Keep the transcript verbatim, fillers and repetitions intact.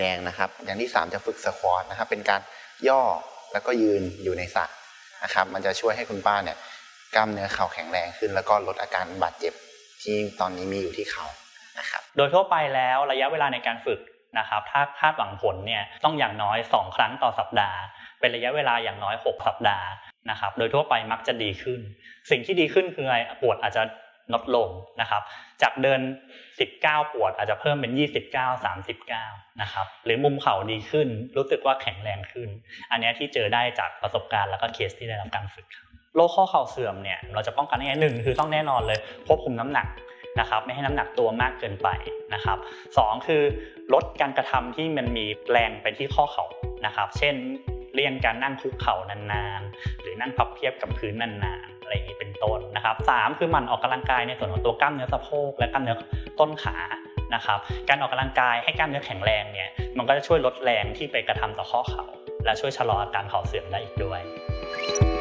รงนะครับอย่างที่สามจะฝึกสควอตนะครับเป็นการย่อแล้วก็ยืนอยู่ในสระนะครับมันจะช่วยให้คุณป้าเนี่ยกล้ามเนื้อเข่าแข็งแรงขึ้นแล้วก็ลดอาการบาดเจ็บที่ตอนนี้มีอยู่ที่เข่านะครับโดยทั่วไปแล้วระยะเวลาในการฝึกนะครับถ้าคาดหวังผลเนี่ยต้องอย่างน้อยสองครั้งต่อสัปดาห์เป็นระยะเวลาอย่างน้อยหกสัปดาห์นะครับโดยทั่วไปมักจะดีขึ้นสิ่งที่ดีขึ้นคือปวดอาจจะลดลงนะครับจากเดินสิบเก้าปวดอาจจะเพิ่มเป็นยี่สิบเก้า สามสิบเก้านะครับหรือมุมเข่าดีขึ้นรู้สึกว่าแข็งแรงขึ้นอันนี้ที่เจอได้จากประสบการณ์แล้วก็เคสที่ได้รับการฝึกโรคข้อเข่าเสื่อมเนี่ยเราจะป้องกันยังไงหนึ่งคือต้องแน่นอนเลยควบคุมน้ำหนักนะครับไม่ให้น้ำหนักตัวมากเกินไปนะครับสองคือลดการกระทำที่มันมีแรงไปที่ข้อเข่านะครับเช่นเลี่ยงการนั่งคุกเข่านานๆหรือนั่งพับเพียบกับพื้นนานๆอะไรอย่างนี้เป็นต้นนะครับสามคือหมั่นออกกำลังกายในส่วนของตัวกล้ามเนื้อสะโพกและกล้ามเนื้อต้นขานะครับการออกกำลังกายให้กล้ามเนื้อแข็งแรงเนี่ยมันก็จะช่วยลดแรงที่ไปกระทำต่อข้อเข่าและช่วยชะลออาการเข่าเสื่อมได้อีกด้วย